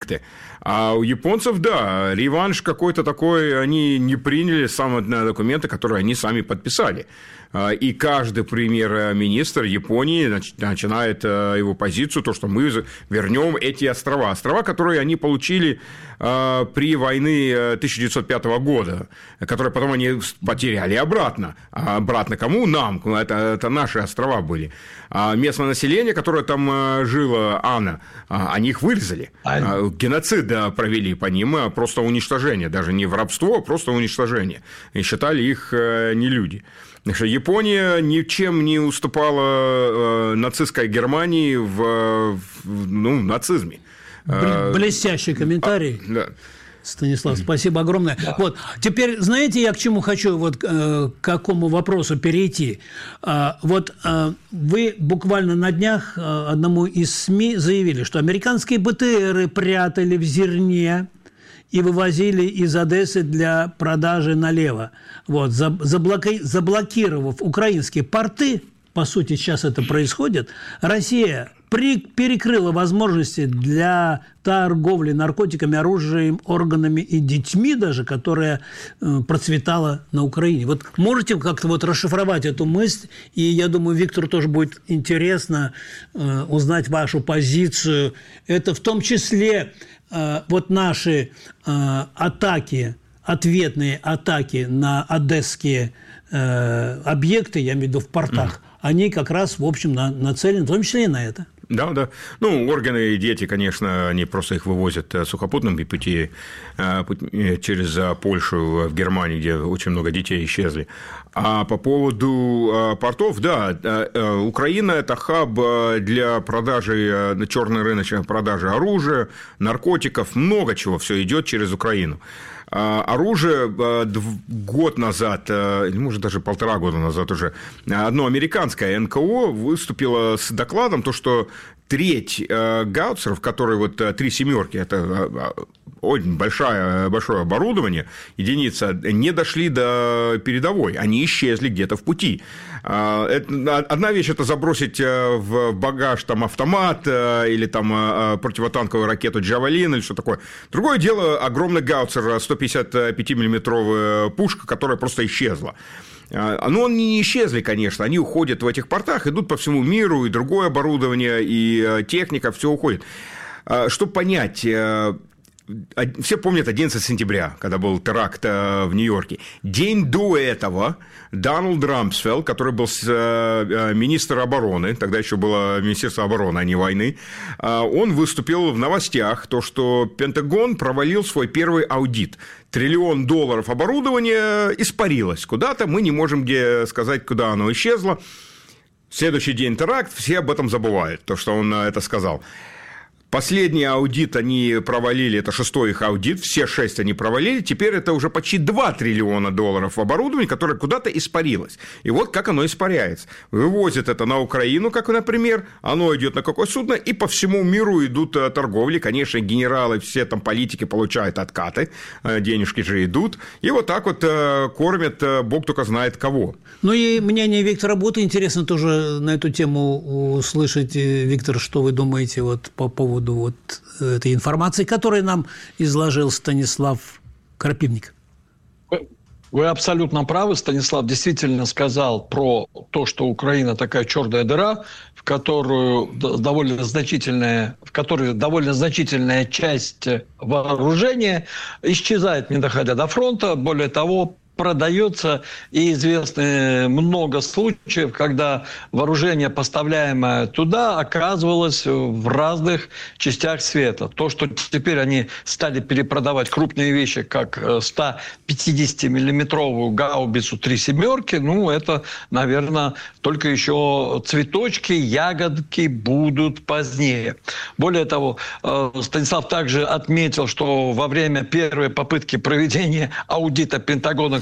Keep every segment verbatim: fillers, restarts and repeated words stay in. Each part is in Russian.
объекты. А у японцев, да, реванш какой-то такой, они не приняли самые документы, которые они сами подписали. И каждый премьер-министр Японии начинает его позицию, то, что мы вернем эти острова. Острова, которые они получили при войне тысяча девятьсот пятого года, которые потом они потеряли обратно. А обратно кому? Нам. Это, это наши острова были. А местное население, которое там жило, Анна, они их вырезали. А... Геноцид провели по ним, просто уничтожение. Даже не в рабство, а просто уничтожение. И считали их не люди. Япония ничем не уступала нацистской Германии в, в ну, нацизме. Блестящий комментарий. А, да. Станислав, спасибо огромное. Да. Вот, теперь, знаете, я к чему хочу, вот, к какому вопросу перейти. Вот вы буквально на днях одному из СМИ заявили, что американские БТРы прятали в зерне и вывозили из Одессы для продажи налево. Вот, заблоки... заблокировав украинские порты, по сути, сейчас это происходит, Россия при... перекрыла возможности для торговли наркотиками, оружием, органами и детьми даже, которая э, процветала на Украине. Вот можете как-то вот расшифровать эту мысль, и я думаю, Виктору тоже будет интересно э, узнать вашу позицию. Это в том числе э, вот наши э, атаки, ответные атаки на одесские э, объекты, я имею в виду в портах, mm. они как раз, в общем, на, нацелены, в том числе и на это. Да, да. Ну, органы и дети, конечно, они просто их вывозят сухопутными пути через Польшу в Германию, где очень много детей исчезли. А по поводу портов, да, Украина – это хаб для продажи, черный рынок продажи оружия, наркотиков, много чего все идет через Украину. Оружие год назад, или, может, даже полтора года назад уже, одно американское эн ка о выступило с докладом, то, что треть гаубицеров, которые вот три семерки, это очень большое, большое оборудование, единица, не дошли до передовой, они исчезли где-то в пути. Одна вещь – это забросить в багаж там, автомат или там, противотанковую ракету «Джавелин» или что такое. Другое дело – огромный гаубицер сто пятьдесят пять миллиметровая пушка, которая просто исчезла. Но они не исчезли, конечно, они уходят в этих портах, идут по всему миру, и другое оборудование, и техника, все уходит. Чтобы понять, все помнят одиннадцатого сентября, когда был теракт в Нью-Йорке. День до этого Дональд Рамсфелд, который был министр обороны, тогда еще было Министерство обороны, а не войны, он выступил в новостях, то, что Пентагон провалил свой первый аудит. Триллион долларов оборудования испарилось куда-то, мы не можем где сказать, куда оно исчезло. Следующий день теракт, все об этом забывают, то, что он это сказал. Последний аудит они провалили, это шестой их аудит, все шесть они провалили, теперь это уже почти два триллиона долларов оборудования, которое куда-то испарилось. И вот как оно испаряется. Вывозят это на Украину, как, например, оно идет на какое судно, и по всему миру идут торговли, конечно, генералы, все там политики получают откаты, денежки же идут, и вот так вот кормят, бог только знает кого. Ну и мнение Виктора будет интересно тоже на эту тему услышать. Виктор, что вы думаете вот по поводу вот этой информации, которую нам изложил Станислав Крапивник? Вы абсолютно правы. Станислав действительно сказал про то, что Украина такая черная дыра, в которую довольно значительная, в которой довольно значительная часть вооружения исчезает, не доходя до фронта. Более того, продается, и известно много случаев, когда вооружение, поставляемое туда, оказывалось в разных частях света. То, что теперь они стали перепродавать крупные вещи, как сто пятидесятимиллиметровую гаубицу «Три семерки», ну, это, наверное, только еще цветочки, ягодки будут позднее. Более того, Станислав также отметил, что во время первой попытки проведения аудита Пентагона,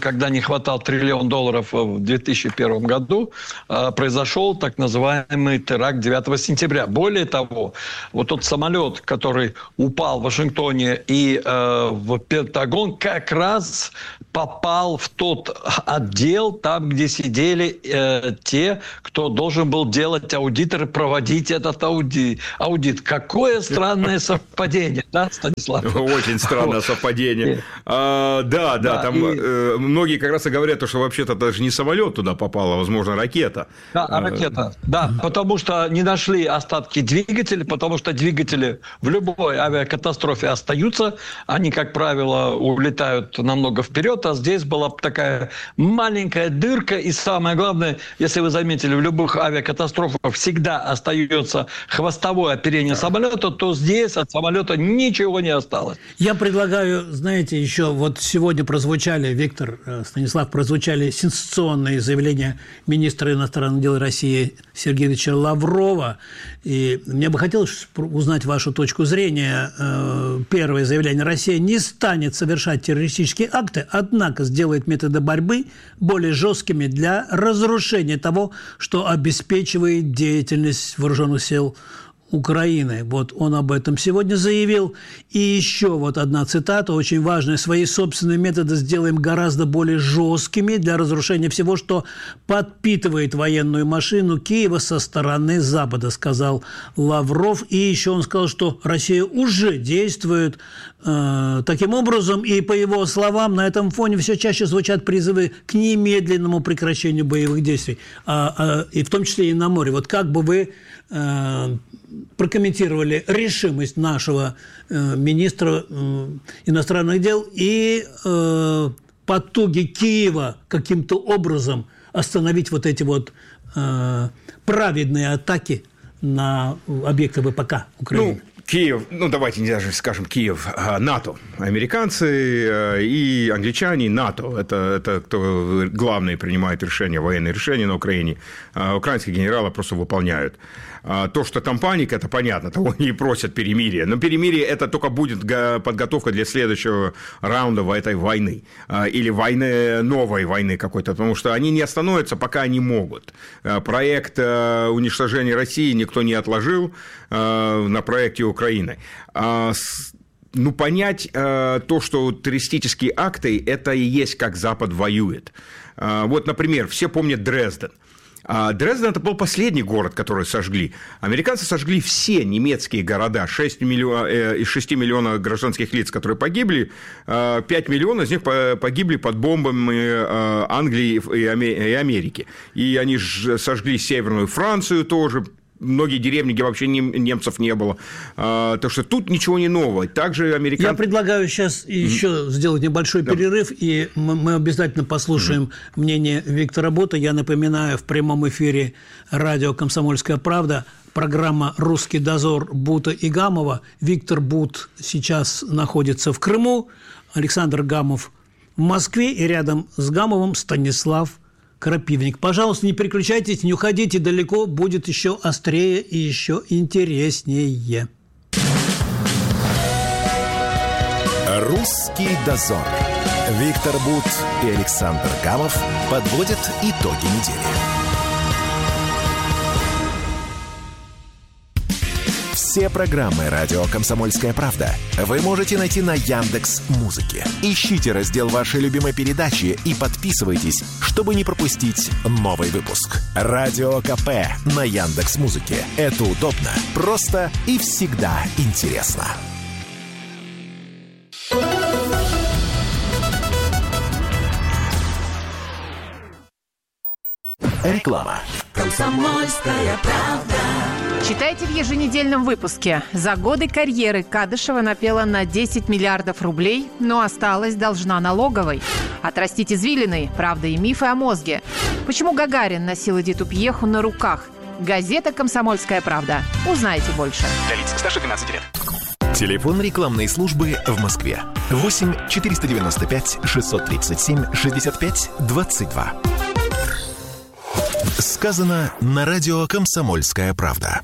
когда не хватало триллион долларов в две тысячи первом году, произошел так называемый теракт девятого сентября. Более того, вот тот самолет, который упал в Вашингтоне и э, в Пентагон, как раз попал в тот отдел, там, где сидели э, те, кто должен был делать аудитор и проводить этот ауди- аудит. Какое странное совпадение, да, Станислав? Очень странное совпадение. А, да, да, там многие как раз и говорят, что вообще-то даже не самолет туда попал, а, возможно, ракета. Да, ракета, да, потому что не нашли остатки двигателей, потому что двигатели в любой авиакатастрофе остаются, они, как правило, улетают намного вперед, а здесь была такая маленькая дырка, и самое главное, если вы заметили, в любых авиакатастрофах всегда остается хвостовое оперение самолета, то здесь от самолета ничего не осталось. Я предлагаю, знаете, еще вот сегодня прозвучали, Виктор, Станислав, прозвучали сенсационные заявления министра иностранных дел России Сергея Ильича Лаврова, и мне бы хотелось узнать вашу точку зрения. Первое заявление: Россия не станет совершать террористические акты, однако сделает методы борьбы более жесткими для разрушения того, что обеспечивает деятельность вооруженных сил Украины. Вот он об этом сегодня заявил. И еще вот одна цитата, очень важная: «Свои собственные методы сделаем гораздо более жесткими для разрушения всего, что подпитывает военную машину Киева со стороны Запада», сказал Лавров. И еще он сказал, что Россия уже действует э, таким образом. И по его словам, на этом фоне все чаще звучат призывы к немедленному прекращению боевых действий, а, а, и в том числе и на море. Вот как бы вы э, прокомментировали решимость нашего э, министра э, иностранных дел и э, потуги Киева каким-то образом остановить вот эти вот э, праведные атаки на объекты ВПК Украины? Ну, Киев, ну давайте не даже скажем Киев, а НАТО. Американцы и англичане, НАТО. Это, это кто главные принимают решения, военные решения на Украине. А украинские генералы просто выполняют. А то, что там паника, это понятно, того не просят перемирия. Но перемирие – это только будет подготовка для следующего раунда этой войны. Или войны, новой войны какой-то. Потому что они не остановятся, пока они могут. Проект уничтожения России никто не отложил на проекте Украины. Ну, понять то, что террористические акты – это и есть как Запад воюет. Вот, например, все помнят Дрезден. Дрезден – это был последний город, который сожгли. Американцы сожгли все немецкие города. шесть миллионов, из шести миллионов гражданских лиц, которые погибли, пять миллионов из них погибли под бомбами Англии и Америки. И они сожгли Северную Францию тоже. Многие деревни, где вообще немцев не было. А, так что тут ничего не нового. Также американцы... Я предлагаю сейчас mm-hmm. еще сделать небольшой да. перерыв, и мы, мы обязательно послушаем mm-hmm. мнение Виктора Бута. Я напоминаю, в прямом эфире радио «Комсомольская правда» программа «Русский дозор» Бута и Гамова. Виктор Бут сейчас находится в Крыму, Александр Гамов в Москве, и рядом с Гамовым Станислав Крапивник. Пожалуйста, не переключайтесь, не уходите далеко, будет еще острее и еще интереснее. Русский дозор. Виктор Бут и Александр Гамов подводят итоги недели. Все программы «Радио Комсомольская правда» вы можете найти на Яндекс.Музыке. Ищите раздел вашей любимой передачи и подписывайтесь, чтобы не пропустить новый выпуск. Радио КП на Яндекс.Музыке. Это удобно, просто и всегда интересно. Реклама. Комсомольская правда. Читайте в еженедельном выпуске. За годы карьеры Кадышева напела на десять миллиардов рублей, но осталась должна налоговой. Отрастить извилины, правда и мифы о мозге. Почему Гагарин носил Эдиту Пьеху на руках? Газета «Комсомольская правда». Узнайте больше. Для лиц старше двенадцати лет. Телефон рекламной службы в Москве. восемь четыреста девяносто пять шестьсот тридцать семь шестьдесят пять двадцать два. Сказано на радио «Комсомольская правда».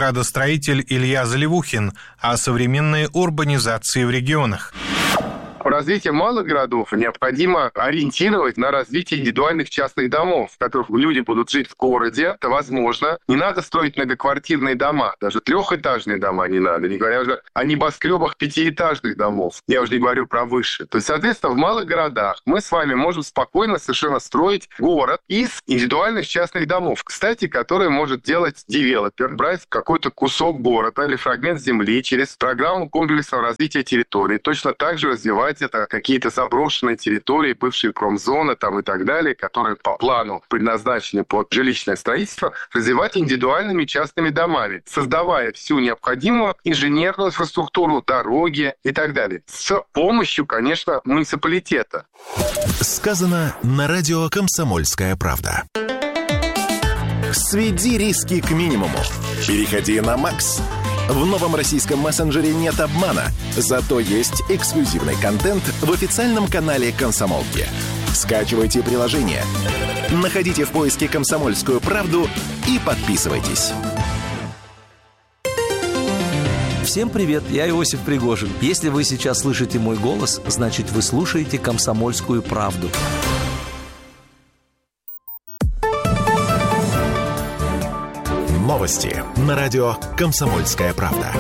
Архитектор-градостроитель Илья Заливухин о современной урбанизации в регионах. развитие малых городов необходимо ориентировать на развитие индивидуальных частных домов, в которых люди будут жить в городе. Это возможно. Не надо строить многоквартирные дома, даже трехэтажные дома не надо, не говоря уже о небоскребах пятиэтажных домов. Я уже не говорю про выше. То есть, соответственно, в малых городах мы с вами можем спокойно совершенно строить город из индивидуальных частных домов, кстати, которые может делать девелопер, брать какой-то кусок города или фрагмент земли через программу комплексного развития территории. Точно так же развивать это какие-то заброшенные территории, бывшие промзоны там и так далее, которые по плану предназначены под жилищное строительство, развивать индивидуальными частными домами, создавая всю необходимую инженерную инфраструктуру, дороги и так далее. С помощью, конечно, муниципалитета. Сказано на радио «Комсомольская правда». Сведи риски к минимуму. Переходи на Макс. В новом российском мессенджере нет обмана, зато есть эксклюзивный контент в официальном канале «Комсомолки». Скачивайте приложение, находите в поиске «Комсомольскую правду» и подписывайтесь. Всем привет, я Иосиф Пригожин. Если вы сейчас слышите мой голос, значит, вы слушаете «Комсомольскую правду». Новости на радио «Комсомольская правда».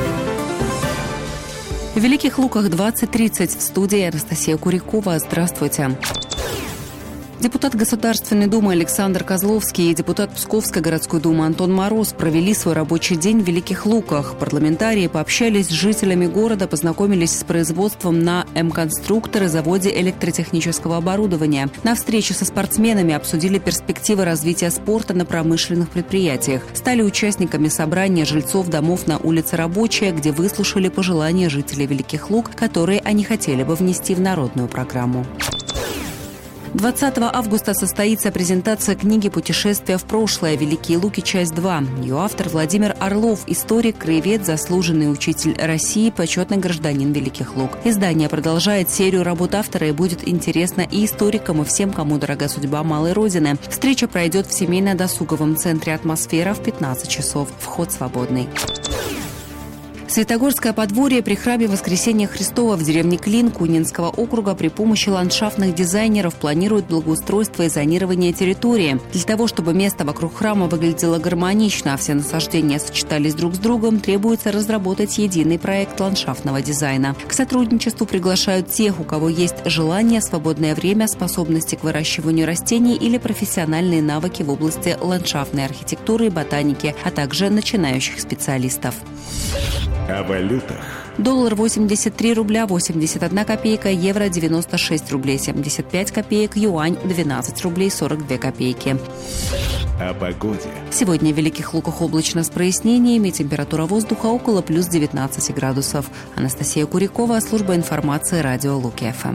В Великих Луках двадцать тридцать. В студии Анастасия Курякова. Здравствуйте. Депутат Государственной Думы Александр Козловский и депутат Псковской городской думы Антон Мороз провели свой рабочий день в Великих Луках. Парламентарии пообщались с жителями города, познакомились с производством на М-конструкторы, заводе электротехнического оборудования. На встрече со спортсменами обсудили перспективы развития спорта на промышленных предприятиях. Стали участниками собрания жильцов домов на улице Рабочая, где выслушали пожелания жителей Великих Лук, которые они хотели бы внести в народную программу. двадцатого августа состоится презентация книги «Путешествие в прошлое. Великие Луки. Часть два». Ее автор Владимир Орлов, историк, краевед, заслуженный учитель России, почетный гражданин Великих Лук. Издание продолжает серию работ автора и будет интересно и историкам, и всем, кому дорога судьба малой родины. Встреча пройдет в семейно-досуговом центре «Атмосфера» в пятнадцать часов. Вход свободный. Святогорское подворье при храме Воскресения Христова в деревне Клин Кунинского округа при помощи ландшафтных дизайнеров планирует благоустройство и зонирование территории. Для того, чтобы место вокруг храма выглядело гармонично, а все насаждения сочетались друг с другом, требуется разработать единый проект ландшафтного дизайна. К сотрудничеству приглашают тех, у кого есть желание, свободное время, способности к выращиванию растений или профессиональные навыки в области ландшафтной архитектуры и ботаники, а также начинающих специалистов. О валютах. Доллар восемьдесят три рубля восемьдесят одна копейка, евро девяносто шесть рублей семьдесят пять копеек, юань двенадцать рублей сорок две копейки. О погоде. Сегодня в Великих Луках облачно с прояснениями, температура воздуха около плюс девятнадцать градусов. Анастасия Курякова, служба информации радио Луки-ФМ.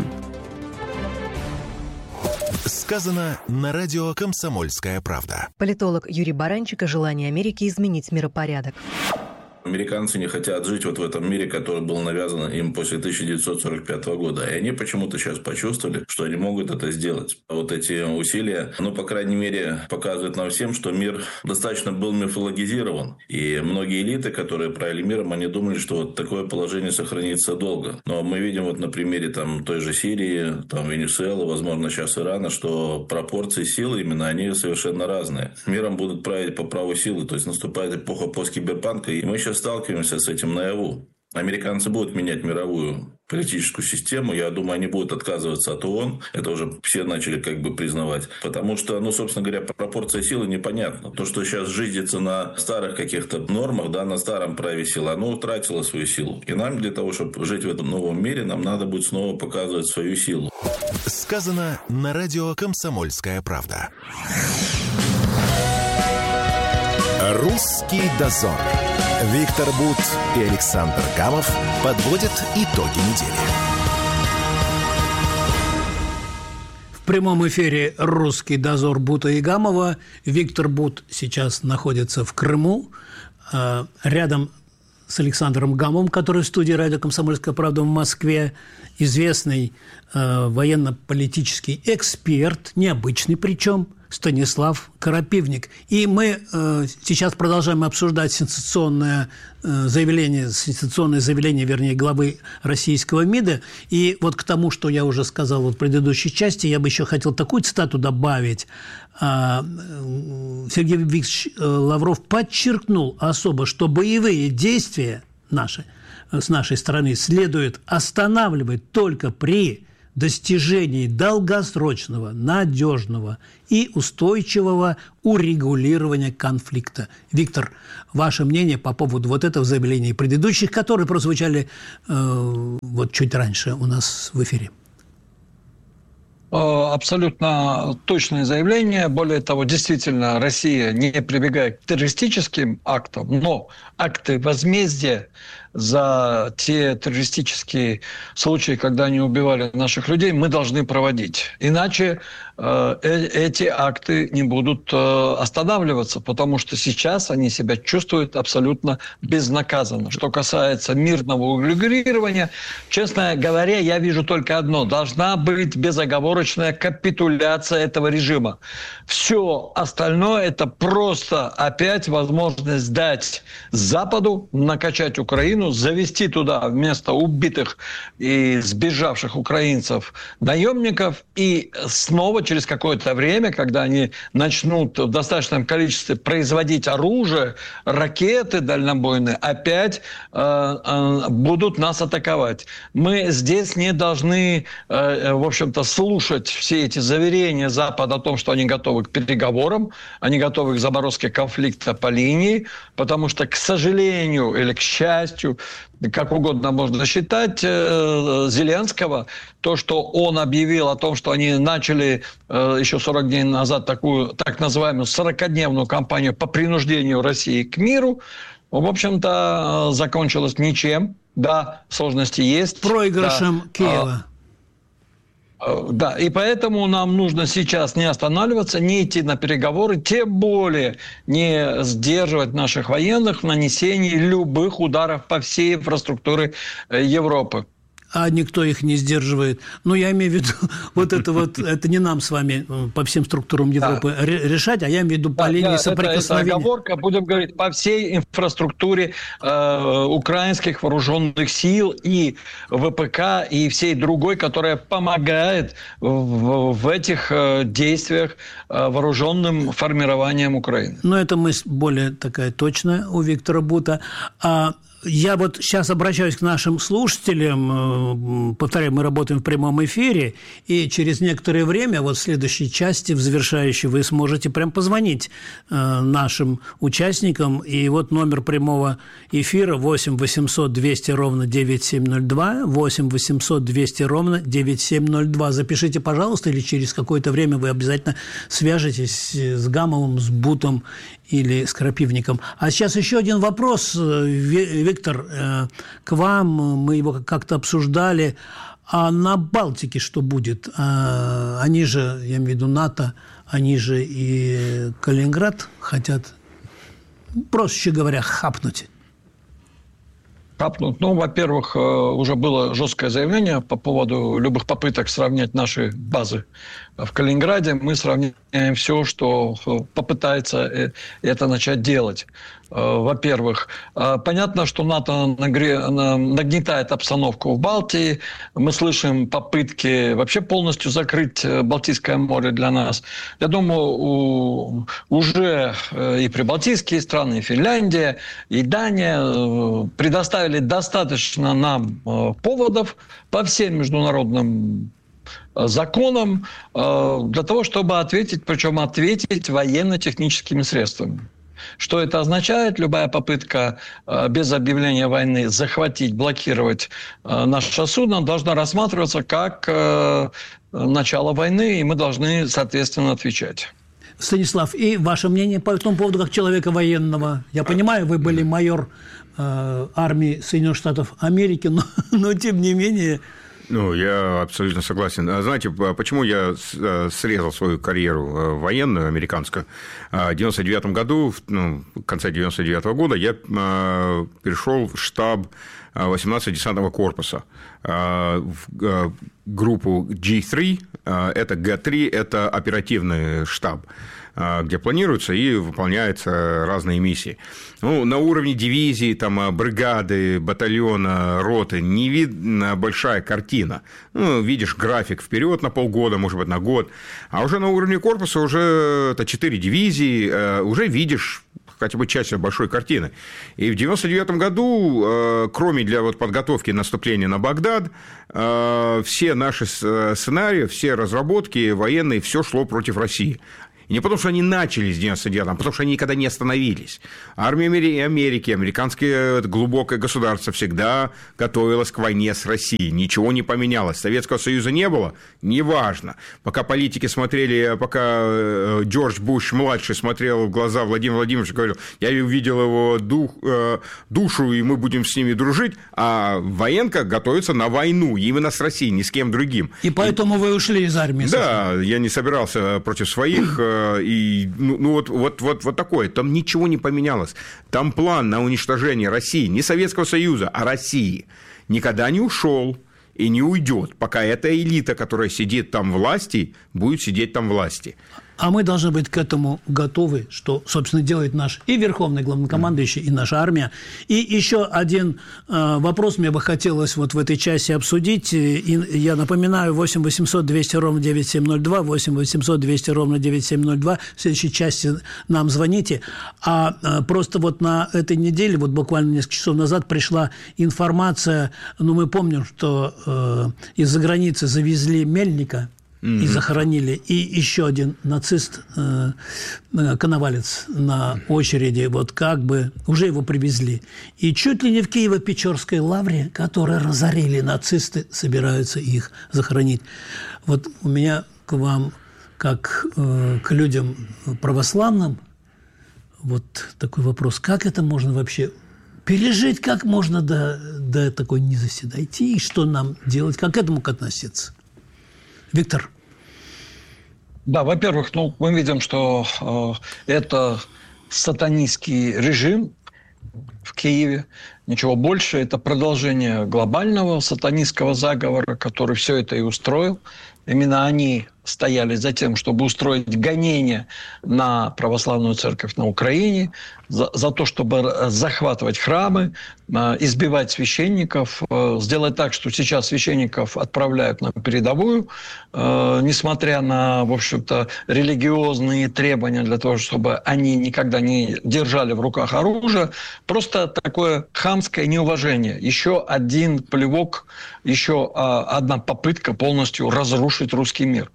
Сказано на радио «Комсомольская правда». Политолог Юрий Баранчик о желании Америки изменить миропорядок. Американцы не хотят жить вот в этом мире, который был навязан им после тысяча девятьсот сорок пятого года. И они почему-то сейчас почувствовали, что они могут это сделать. Вот эти усилия, ну, по крайней мере, показывают нам всем, что мир достаточно был мифологизирован. И многие элиты, которые правили миром, они думали, что вот такое положение сохранится долго. Но мы видим вот на примере там, той же Сирии, там, Венесуэлы, возможно, сейчас Ирана, что пропорции силы именно, они совершенно разные. Миром будут править по праву силы. То есть наступает эпоха посткиберпанка, и мы сейчас сталкиваемся с этим наяву. Американцы будут менять мировую политическую систему. Я думаю, они будут отказываться от ООН. Это уже все начали как бы признавать. Потому что, ну, собственно говоря, пропорция силы непонятна. То, что сейчас жизнится на старых каких-то нормах, да, на старом праве силы, оно утратило свою силу. И нам для того, чтобы жить в этом новом мире, нам надо будет снова показывать свою силу. Сказано на радио «Комсомольская правда». «Русский дозор». Виктор Бут и Александр Гамов подводят итоги недели. В прямом эфире «Русский дозор» Бута и Гамова. Виктор Бут сейчас находится в Крыму. Рядом с Александром Гамовым, который в студии радио «Комсомольская правда» в Москве, известный э, военно-политический эксперт, необычный причем, Станислав Крапивник. И мы э, сейчас продолжаем обсуждать сенсационное э, заявление, сенсационное заявление, вернее, главы российского МИДа. И вот к тому, что я уже сказал вот в предыдущей части, я бы еще хотел такую цитату добавить. А, Сергей Викторович Лавров подчеркнул особо, что боевые действия наши, с нашей стороны следует останавливать только при достижении долгосрочного, надежного и устойчивого урегулирования конфликта. Виктор, ваше мнение по поводу вот этого заявления и предыдущих, которые прозвучали э, вот чуть раньше у нас в эфире? Абсолютно точное заявление. Более того, действительно, Россия не прибегает к террористическим актам, но акты возмездия за те террористические случаи, когда они убивали наших людей, мы должны проводить. Иначе э, эти акты не будут э, останавливаться, потому что сейчас они себя чувствуют абсолютно безнаказанно. Что касается мирного урегулирования, честно говоря, я вижу только одно. Должна быть безоговорочная капитуляция этого режима. Все остальное – это просто опять возможность дать Западу накачать Украину, завести туда вместо убитых и сбежавших украинцев наемников, и снова через какое-то время, когда они начнут в достаточном количестве производить оружие, ракеты дальнобойные, опять э, э, будут нас атаковать. Мы здесь не должны, э, в общем-то, слушать все эти заверения Запада о том, что они готовы к переговорам, они готовы к заморозке конфликта по линии, потому что, к сожалению или к счастью, как угодно можно считать, Зеленского, то, что он объявил о том, что они начали еще сорок дней назад такую так называемую сорокадневную кампанию по принуждению России к миру, в общем-то, закончилось ничем. Да, сложности есть. Проигрышем да. Киева. Да, и поэтому нам нужно сейчас не останавливаться, не идти на переговоры, тем более не сдерживать наших военных в нанесении любых ударов по всей инфраструктуре Европы. А никто их не сдерживает. Ну, я имею в виду, вот это вот, это не нам с вами по всем структурам Европы да. решать, а я имею в виду по да, линии да, соприкосновения. Это, это оговорка, будем говорить, по всей инфраструктуре э, украинских вооруженных сил и ВПК, и всей другой, которая помогает в, в этих э, действиях э, вооруженным формированием Украины. Ну, это мысль более такая точная у Виктора Бута. А я вот сейчас обращаюсь к нашим слушателям. Повторяю, мы работаем в прямом эфире, и через некоторое время, вот в следующей части, в завершающей, вы сможете прям позвонить нашим участникам. И вот номер прямого эфира восемь восемьсот двести ровно девять семь ноль два, восемь восемьсот двести ровно девять семь ноль два. Запишите, пожалуйста, или через какое-то время вы обязательно свяжетесь с Гамовым, с Бутом или с Крапивником. А сейчас еще один вопрос, Виктор, к вам. Мы его как-то обсуждали. А на Балтике что будет? Они же, я имею в виду НАТО, они же и Калининград хотят, проще говоря, хапнуть. Хапнуть. Ну, во-первых, уже было жесткое заявление по поводу любых попыток сравнять наши базы в Калининграде. Мы сравняем все, что попытается это начать делать. Во-первых, понятно, что НАТО нагнетает обстановку в Балтии. Мы слышим попытки вообще полностью закрыть Балтийское море для нас. Я думаю, уже и прибалтийские страны, и Финляндия, и Дания предоставили достаточно нам поводов по всем международным законам для того, чтобы ответить, причем ответить военно-техническими средствами. Что это означает? Любая попытка без объявления войны захватить, блокировать наше судно должна рассматриваться как начало войны, и мы должны, соответственно, отвечать. Станислав, и ваше мнение по этому поводу как человека военного? Я понимаю, вы были майор э, армии Соединенных Штатов Америки, но, но тем не менее... Ну, я абсолютно согласен. Знаете, почему я срезал свою карьеру военную, американскую? В девяносто девятом году, ну, в конце девяносто девятого года, я перешел в штаб восемнадцатого десантного корпуса, в группу джи три, это джи три, это оперативный штаб, где планируются и выполняются разные миссии. Ну, на уровне дивизии, там, бригады, батальона, роты не видна большая картина. Ну, видишь график вперед на полгода, может быть, на год. А уже на уровне корпуса уже это четыре дивизии, уже видишь хотя бы часть большой картины. И в девяносто девятом году, кроме для вот подготовки наступления на Багдад, все наши сценарии, все разработки военные, все шло против России. И не потому, что они начали с девяносто девятого, а потому, что они никогда не остановились. Армия Америки, американское глубокое государство всегда готовилось к войне с Россией. Ничего не поменялось. Советского Союза не было, неважно. Пока политики смотрели, пока Джордж Буш-младший смотрел в глаза Владимира Владимировича и говорил, я увидел его дух, душу, и мы будем с ними дружить, а военка готовится на войну, именно с Россией, ни с кем другим. И поэтому и... вы ушли из армии. Да, совсем. Я не собирался против своих... И, ну, ну вот, вот, вот, вот такое. Там ничего не поменялось. Там план на уничтожение России, не Советского Союза, а России, никогда не ушел и не уйдет, пока эта элита, которая сидит там власти, будет сидеть там власти. А мы должны быть к этому готовы, что, собственно, делает наш и верховный главнокомандующий, и наша армия. И еще один э, вопрос мне бы хотелось вот в этой части обсудить. И я напоминаю, восемь восемьсот двести ровно девяносто семь ноль два, восемь восемьсот двести ровно девяносто семь ноль два. В следующей части нам звоните. А э, просто вот на этой неделе, вот буквально несколько часов назад, пришла информация, ну, мы помним, что э, из-за границы завезли Мельника, и захоронили. И еще один нацист, э, коновалец на очереди, вот как бы уже его привезли. И чуть ли не в Киево-Печорской лавре, которые разорили нацисты, собираются их захоронить. Вот у меня к вам, как э, к людям православным, вот такой вопрос. Как это можно вообще пережить, как можно до, до такой низости дойти, и что нам делать, как к этому относиться? Виктор. Да, во-первых, ну, мы видим, что э, это сатанистский режим в Киеве. Ничего больше. Это продолжение глобального сатанистского заговора, который все это и устроил. Именно они стояли за тем, чтобы устроить гонение на православную церковь на Украине, за, за то, чтобы захватывать храмы, избивать священников, сделать так, что сейчас священников отправляют на передовую, несмотря на, в общем-то, религиозные требования для того, чтобы они никогда не держали в руках оружие. Просто такое хамское неуважение. Еще один плевок, еще одна попытка полностью разрушить русский мир.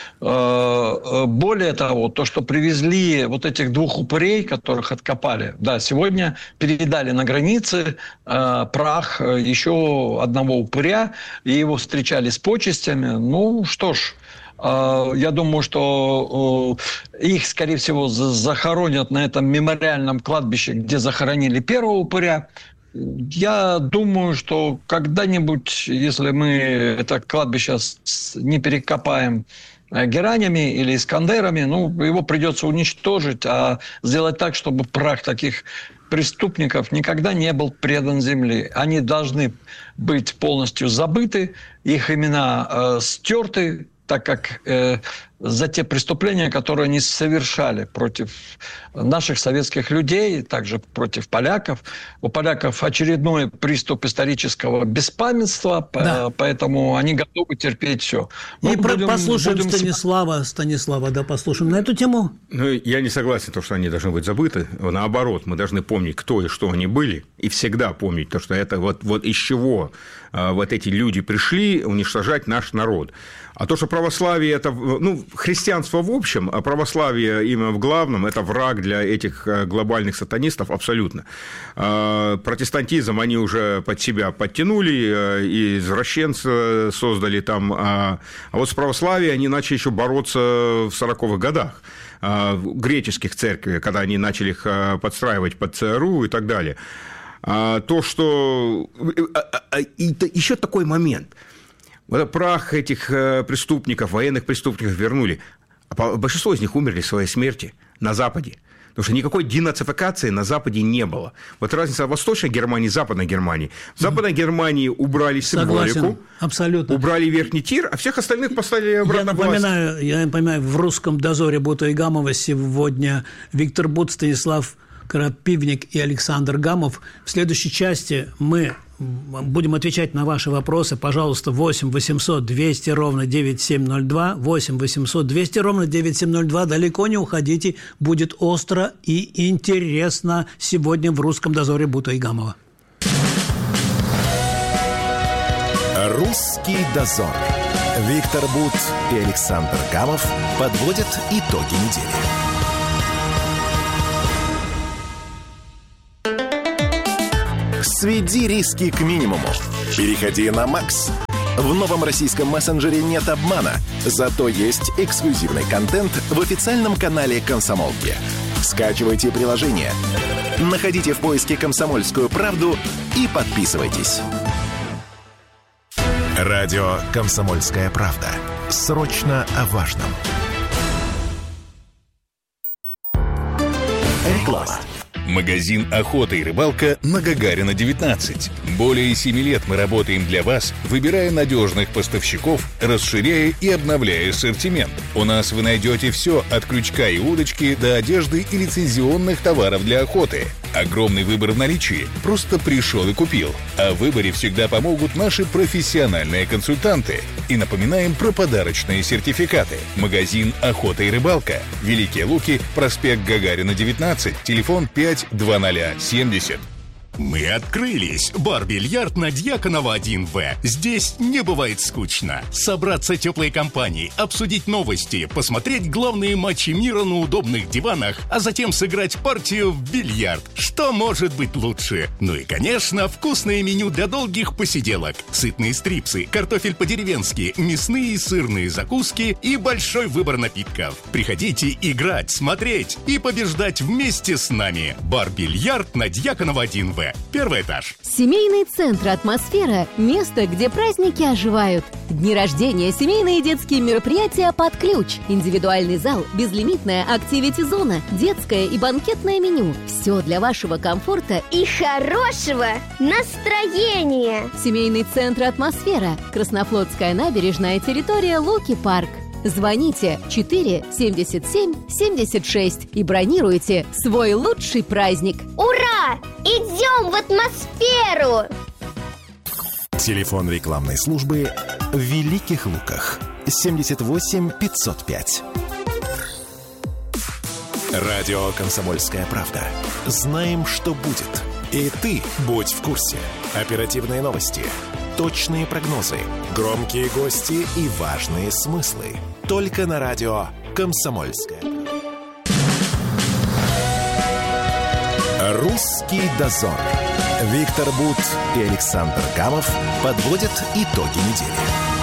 Более того, то, что привезли вот этих двух упырей, которых откопали, да, сегодня передали на границе э, прах еще одного упыря, и его встречали с почестями. Ну, что ж, э, я думаю, что э, их, скорее всего, захоронят на этом мемориальном кладбище, где захоронили первого упыря. Я думаю, что когда-нибудь, если мы это кладбище не перекопаем геранями или искандерами, ну, его придется уничтожить, а сделать так, чтобы прах таких преступников никогда не был предан земле. Они должны быть полностью забыты, их имена э, стерты, так как э, за те преступления, которые они совершали против наших советских людей, также против поляков. У поляков очередной приступ исторического беспамятства, да. Поэтому они готовы терпеть все. И будем, послушаем будем... Станислава, Станислава, да, послушаем на эту тему. Ну, я не согласен, что они должны быть забыты. Наоборот, мы должны помнить, кто и что они были, и всегда помнить то, что это вот, вот из чего вот эти люди пришли уничтожать наш народ. А то, что православие – это, ну, христианство в общем, а православие именно в главном – это враг для этих глобальных сатанистов абсолютно. Протестантизм они уже под себя подтянули, и извращенцы создали там. А вот с православием они начали еще бороться в сороковых годах. Греческих церквей, когда они начали их подстраивать под ЦРУ и так далее. То, что… И еще такой момент. Вот прах этих преступников, военных преступников вернули. А большинство из них умерли своей смерти на Западе. Потому что никакой денацификации на Западе не было. Вот разница Восточной Германии и Западной Германии. В Западной Германии убрали символику, абсолютно. Убрали верхний тир, а всех остальных поставили обратно я напоминаю, власть. Я напоминаю, в русском дозоре Бута и Гамова сегодня Виктор Бут, Станислав Крапивник и Александр Гамов. В следующей части мы будем отвечать на ваши вопросы. Пожалуйста, восемь восемьсот двести ровно девять семь ноль два, восемь восемьсот двести ровно девять семь ноль два. Далеко не уходите, будет остро и интересно сегодня в русском дозоре Бута и Гамова. Русский дозор. Виктор Бут и Александр Гамов подводят итоги недели. Сведи риски к минимуму. Переходи на Макс. В новом российском мессенджере нет обмана, зато есть эксклюзивный контент в официальном канале «Комсомолки». Скачивайте приложение, находите в поиске «Комсомольскую правду» и подписывайтесь. Радио «Комсомольская правда». Срочно о важном. Реклама. Магазин «Охота и рыбалка» на Гагарина, девятнадцать. Более семи лет мы работаем для вас, выбирая надежных поставщиков, расширяя и обновляя ассортимент. У нас вы найдете все от крючка и удочки до одежды и лицензионных товаров для охоты. Огромный выбор в наличии. Просто пришел и купил. А в выборе всегда помогут наши профессиональные консультанты. И напоминаем про подарочные сертификаты. Магазин «Охота и рыбалка». Великие Луки, проспект Гагарина, девятнадцать, телефон пять два ноль семьдесят. Мы открылись. Бар-бильярд на Дьяконова один вэ. Здесь не бывает скучно. Собраться теплой компанией, обсудить новости, посмотреть главные матчи мира на удобных диванах, а затем сыграть партию в бильярд. Что может быть лучше? Ну и, конечно, вкусное меню для долгих посиделок. Сытные стрипсы, картофель по-деревенски, мясные и сырные закуски и большой выбор напитков. Приходите играть, смотреть и побеждать вместе с нами. Бар-бильярд на Дьяконова один вэ. Первый этаж. Семейный центр «Атмосфера» – место, где праздники оживают. Дни рождения, семейные и детские мероприятия под ключ. Индивидуальный зал, безлимитная активити-зона, детское и банкетное меню. Все для вашего комфорта и хорошего настроения. Семейный центр «Атмосфера». Краснофлотская набережная, территория Луки-парк. Звоните четыре семьдесят семь семьдесят шесть и бронируйте свой лучший праздник. Ура! Идем в атмосферу! Телефон рекламной службы в Великих Луках. семьдесят восемь пятьсот пять. Радио «Комсомольская правда». Знаем, что будет. И ты будь в курсе. Оперативные новости, точные прогнозы, громкие гости и важные смыслы. Только на радио «Комсомольская». Русский дозор. Виктор Бут и Александр Гамов подводят итоги недели.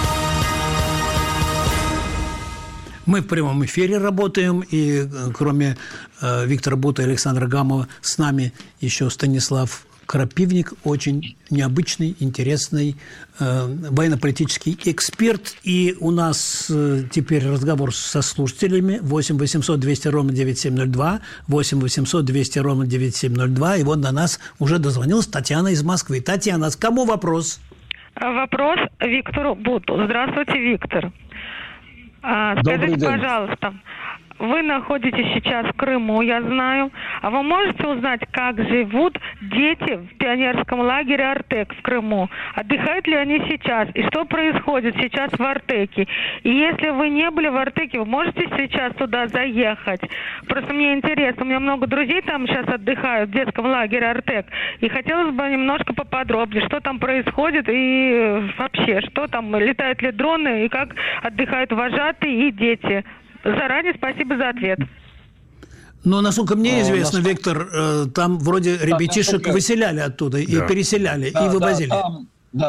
Мы в прямом эфире работаем, и кроме э, Виктора Бута и Александра Гамова с нами еще Станислав Крапивник, очень необычный, интересный э, военно-политический эксперт. И у нас э, теперь разговор со слушателями. восемь восемьсот двести ровно девять семь ноль два, восемь восемьсот двести ровно девять семь ноль два. И вот до нас уже дозвонилась Татьяна из Москвы. Татьяна, с кому вопрос? Вопрос Виктору Буту. Здравствуйте, Виктор. А, скажите, пожалуйста, вы находитесь сейчас в Крыму, я знаю. А вы можете узнать, как живут дети в пионерском лагере «Артек» в Крыму? Отдыхают ли они сейчас? И что происходит сейчас в «Артеке»? И если вы не были в «Артеке», вы можете сейчас туда заехать? Просто мне интересно, у меня много друзей там сейчас отдыхают в детском лагере «Артек». И хотелось бы немножко поподробнее, что там происходит и вообще, что там, летают ли дроны, и как отдыхают вожатые и дети. Заранее спасибо за ответ. Но, насколько мне известно, насколько... Виктор, там вроде ребятишек да, выселяли оттуда, да. и переселяли, да, и вывозили. Да, там, да,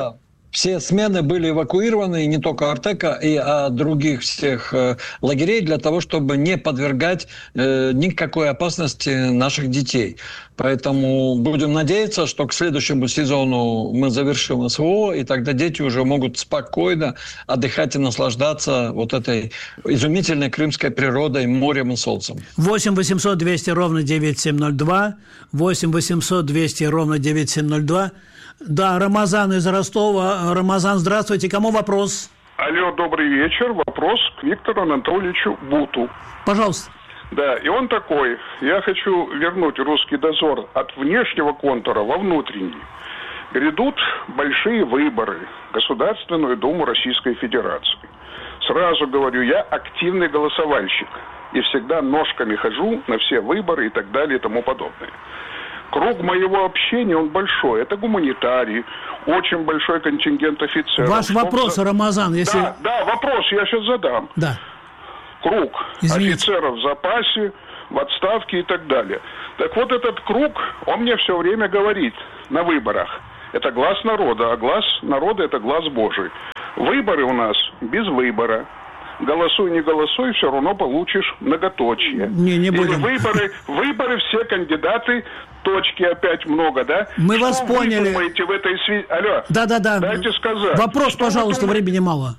все смены были эвакуированы, не только Артека, и от других всех э, лагерей, для того, чтобы не подвергать э, никакой опасности наших детей. Поэтому будем надеяться, что к следующему сезону мы завершим СВО, и тогда дети уже могут спокойно отдыхать и наслаждаться вот этой изумительной крымской природой, морем и солнцем. восемь восемьсот двести ровно девять семь ноль два, восемь восемьсот двести ровно девять семь ноль два. Да, Рамазан из Ростова. Рамазан, здравствуйте. Кому вопрос? Алло, добрый вечер. Вопрос к Виктору Анатольевичу Буту. Пожалуйста. Да, и он такой. Я хочу вернуть русский дозор от внешнего контура во внутренний. Грядут большие выборы в Государственную Думу Российской Федерации. Сразу говорю, я активный голосовальщик. И всегда ножками хожу на все выборы и так далее и тому подобное. Круг моего общения, он большой. Это гуманитарии, очень большой контингент офицеров. Ваш вопрос, за... Рамазан, если... Да, да, вопрос я сейчас задам. Да. Круг Извините. офицеров в запасе, в отставке и так далее. Так вот этот круг, он мне все время говорит на выборах. Это глаз народа, а глаз народа – это глаз Божий. Выборы у нас без выбора. Голосуй, не голосуй, все равно получишь многоточие. Не, не будем. Или выборы, выборы, все кандидаты, точки опять много, да? Мы что вас вы поняли. думаете в этой связи? Алло, да-да-да. Дайте сказать. Вопрос, что пожалуйста, времени мало.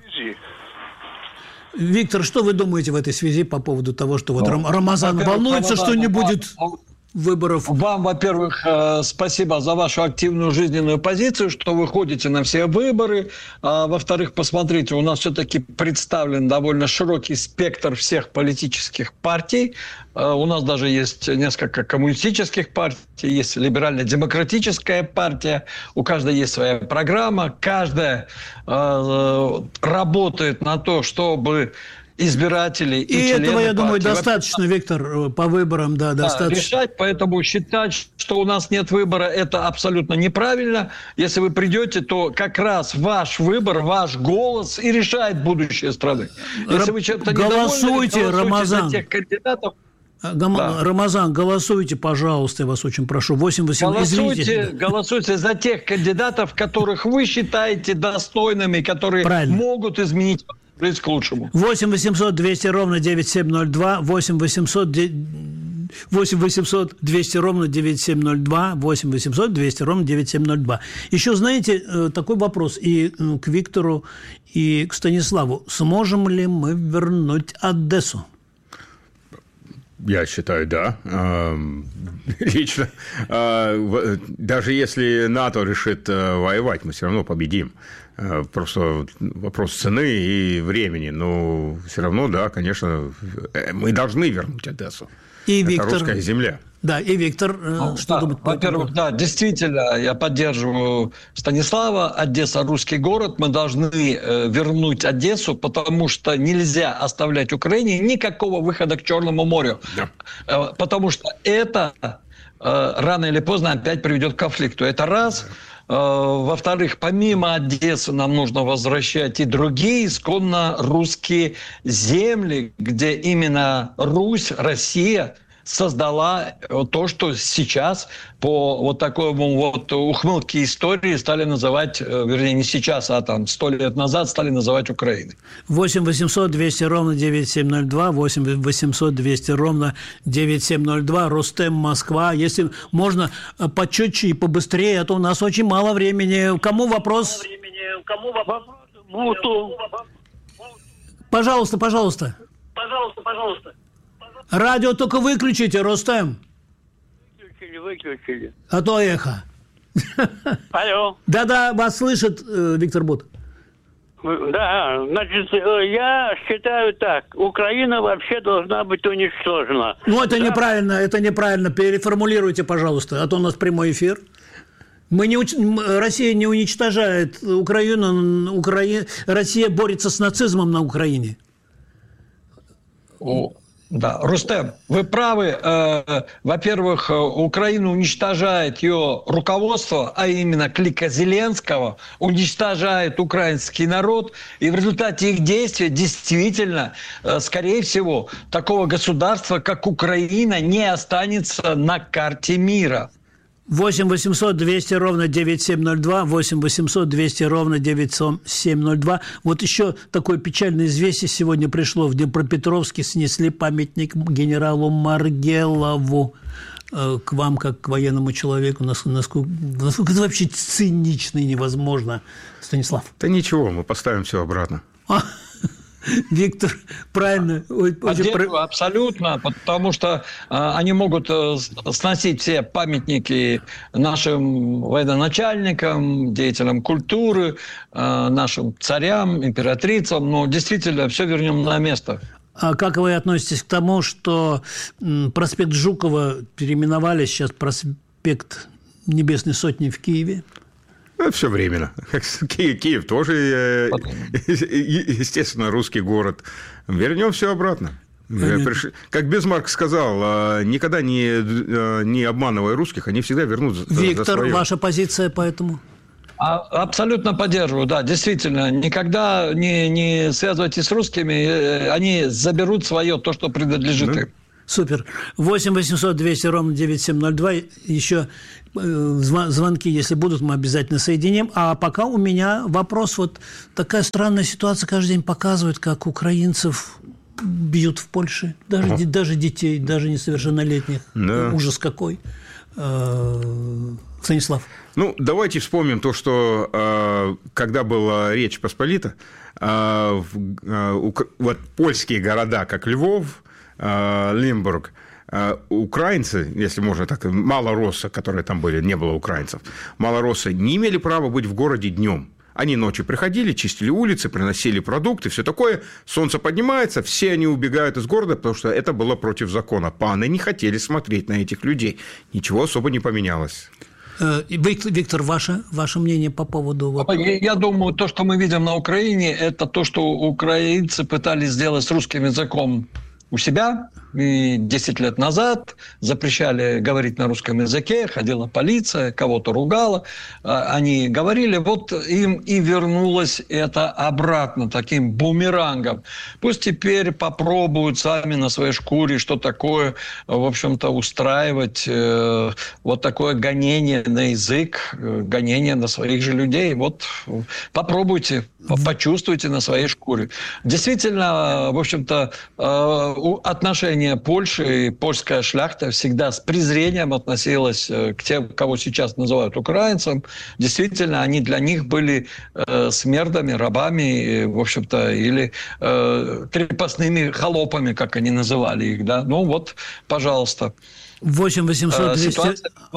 Виктор, что вы думаете в этой связи по поводу того, что вот ну, Рамазан волнуется, что не будет выборов? Вам, во-первых, спасибо за вашу активную жизненную позицию, что вы ходите на все выборы. А, во-вторых, посмотрите, у нас все-таки представлен довольно широкий спектр всех политических партий. А, у нас даже есть несколько коммунистических партий, есть либерально-демократическая партия, у каждой есть своя программа, каждая а, работает на то, чтобы... избирателей и, и этого, я думаю, партии. Достаточно, Виктор, по выборам, да, да, достаточно. Решать, поэтому считать, что у нас нет выбора, это абсолютно неправильно. Если вы придете, то как раз ваш выбор, ваш голос и решает будущее страны. Если Р... вы чем-то голосуйте, голосуйте Рамазан. за тех кандидатов. Гам... Да. Рамазан, голосуйте, пожалуйста, я вас очень прошу. восемь восемьсот Голосуйте, голосуйте за тех кандидатов, которых вы считаете достойными, которые Правильно. могут изменить жизнь к лучшему. восемь восемьсот двести ровно девять семь ноль два, восемь восемьсот двести ровно девять семь ноль два, восемь восемьсот двести ровно девять семь ноль два. Еще, знаете, такой вопрос и к Виктору, и к Станиславу. Сможем ли мы вернуть Одессу? Я считаю, да. Лично. Даже если НАТО решит воевать, мы все равно победим. Просто вопрос цены и времени. Но все равно, да, конечно, мы должны вернуть Одессу. И Это Виктор... русская земля. Да, и Виктор, ну, что да, думает? Во-первых, да, действительно, я поддерживаю Станислава. Одесса – русский город. Мы должны э, вернуть Одессу, потому что нельзя оставлять Украине никакого выхода к Черному морю. Да. Э, потому что это э, рано или поздно опять приведет к конфликту. Это раз. Э, во-вторых, помимо Одессы нам нужно возвращать и другие исконно русские земли, где именно Русь, Россия создала то, что сейчас по вот такому вот ухмылке истории стали называть, вернее, не сейчас, а там сто лет назад стали называть Украиной. восемь восемьсот двести ровно девять семь ноль два, восемь восемьсот двести ровно девять семь ноль два, Рустем, Москва. Если можно почетче и побыстрее, а то у нас очень мало времени. Кому вопрос? Кому вопрос? Буту. Пожалуйста, пожалуйста. Пожалуйста, пожалуйста. Радио только выключите, Рустем. Выключили, выключили. А то эхо. Алло. Да-да, вас слышит э, Виктор Бут. Да, значит, я считаю так. Украина вообще должна быть уничтожена. Ну, это да? неправильно, это неправильно. Переформулируйте, пожалуйста, а то у нас прямой эфир. Мы не, Россия не уничтожает Украину. Укра... Россия борется с нацизмом на Украине. О. Да, Рустем, вы правы. Э, во-первых, Украину уничтожает ее руководство, а именно клика Зеленского, уничтожает украинский народ, и в результате их действий действительно, э, скорее всего, такого государства, как Украина, не останется на карте мира. восемь восемьсот двести ровно девяносто семь ноль два, восемь восемьсот двести ровно девяносто семь ноль два. Вот еще такое печальное известие сегодня пришло. В Днепропетровске снесли памятник генералу Маргелову. К вам, как к военному человеку, насколько, насколько это вообще цинично и невозможно, Станислав? Да ничего, мы поставим все обратно. Виктор, правильно. Поддерживаю абсолютно, потому что э, они могут э, сносить все памятники нашим военачальникам, деятелям культуры, э, нашим царям, императрицам, но действительно все вернем на место. А как вы относитесь к тому, что проспект Жукова переименовали сейчас проспект Небесной Сотни в Киеве? Все временно. Киев, Киев тоже, естественно, русский город. Вернем все обратно. Понятно. Как Бисмарк сказал, никогда не, не обманывая русских, они всегда вернут за, Виктор, за свое. Ваша позиция по этому? Абсолютно поддерживаю, да, действительно. Никогда не, не связывайтесь с русскими, они заберут свое, то, что принадлежит им. Супер. восемь восемьсот двести ровно девяносто семь ноль два. Еще звонки, если будут, мы обязательно соединим. А пока у меня вопрос. Вот такая странная ситуация каждый день показывает, как украинцев бьют в Польше. Даже, ага. даже детей, даже несовершеннолетних. Да. Ужас какой. Станислав. Ну, давайте вспомним то, что когда была Речь Посполита, вот польские города, как Львов, Лимбург, украинцы, если можно так, малороссы, которые там были, не было украинцев, малороссы не имели права быть в городе днем. Они ночью приходили, чистили улицы, приносили продукты, все такое. Солнце поднимается, все они убегают из города, потому что это было против закона. Паны не хотели смотреть на этих людей. Ничего особо не поменялось. Виктор, ваше, ваше мнение по поводу... Я, я думаю, то, что мы видим на Украине, это то, что украинцы пытались сделать с русским языком у себя. И десять лет назад запрещали говорить на русском языке, ходила полиция, кого-то ругала. Они говорили, вот им и вернулось это обратно таким бумерангом. Пусть теперь попробуют сами на своей шкуре, что такое, в общем-то, устраивать э, вот такое гонение на язык, гонение на своих же людей. Вот попробуйте, почувствуйте на своей шкуре. Действительно, в общем-то, э, отношения Польши и польская шляхта всегда с презрением относилась к тем, кого сейчас называют украинцам. Действительно, они для них были э, смердами, рабами, в общем-то, или э, крепостными холопами, как они называли их. Да? Ну вот, пожалуйста. восемь восемьсот двести...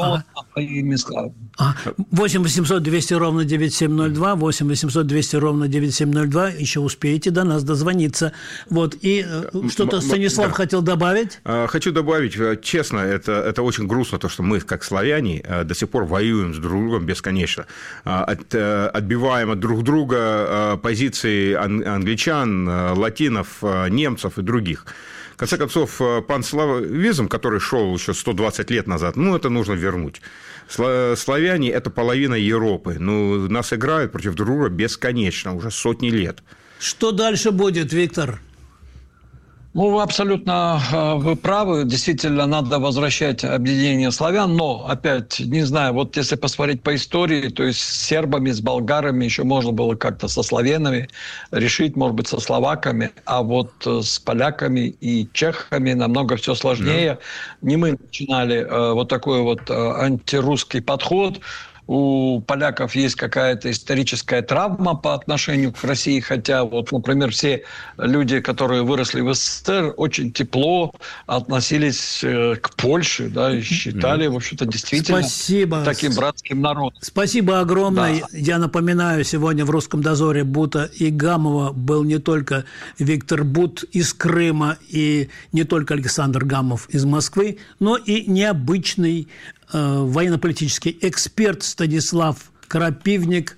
восемь восемьсот двести ровно девяносто семь ноль два, восемь восемьсот двести ровно девяносто семь ноль два. Еще успеете до нас дозвониться. Вот. И что-то Станислав да. хотел добавить? Хочу добавить. Честно, это, это очень грустно, то, что мы, как славяне, до сих пор воюем с друг другом бесконечно. От, отбиваем от друг друга позиции англичан, латинов, немцев и других. В конце концов, панславизм, который шел еще сто двадцать лет назад, ну, это нужно вернуть. Славяне – это половина Европы. Ну, нас играют против друг друга бесконечно, уже сотни лет. Что дальше будет, Виктор? Ну, вы абсолютно вы правы. Действительно, надо возвращать объединение славян. Но, опять, не знаю, вот если посмотреть по истории, то есть с сербами, с болгарами еще можно было как-то со славянами решить, может быть, со словаками. А вот с поляками и чехами намного все сложнее. Да. Не мы начинали вот такой вот антирусский подход. У поляков есть какая-то историческая травма по отношению к России, хотя, вот, например, все люди, которые выросли в СССР, очень тепло относились к Польше, да, и считали, в общем-то, действительно Спасибо. таким братским народом. Спасибо огромное. Да. Я напоминаю, сегодня в «Русском дозоре» Бута и Гамова был не только Виктор Бут из Крыма и не только Александр Гамов из Москвы, но и необычный военно-политический эксперт Станислав Крапивник.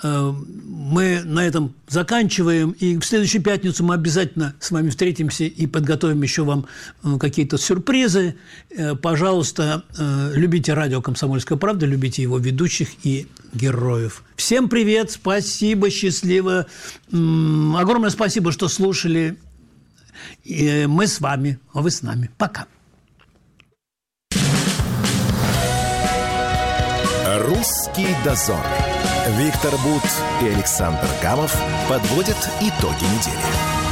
Мы на этом заканчиваем. И в следующую пятницу мы обязательно с вами встретимся и подготовим еще вам какие-то сюрпризы. Пожалуйста, любите радио «Комсомольская правда», любите его ведущих и героев. Всем привет, спасибо, счастливо. Огромное спасибо, что слушали. И мы с вами, а вы с нами. Пока. «Русский дозор». Виктор Бут и Александр Гамов подводят итоги недели.